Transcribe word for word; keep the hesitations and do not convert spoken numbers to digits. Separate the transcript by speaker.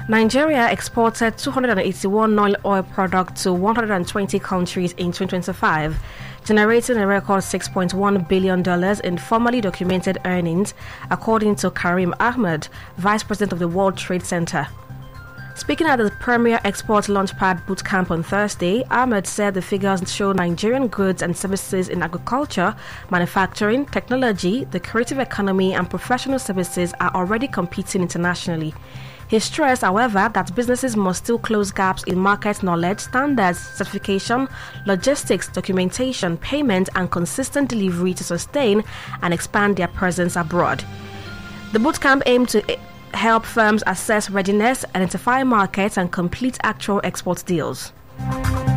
Speaker 1: Nigeria exported two hundred eighty-one non-oil products to one hundred twenty countries in twenty twenty-five, generating a record six point one billion dollars in formally documented earnings, according to Karim Ahmed, Vice President of the World Trade Center. Speaking at the Premier Export Launchpad Bootcamp on Thursday, Ahmed said the figures show Nigerian goods and services in agriculture, manufacturing, technology, the creative economy, and professional services are already competing internationally. He stressed, however, that businesses must still close gaps in market knowledge, standards, certification, logistics, documentation, payment, and consistent delivery to sustain and expand their presence abroad. The bootcamp aimed to help firms assess readiness, identify markets, and complete actual export deals.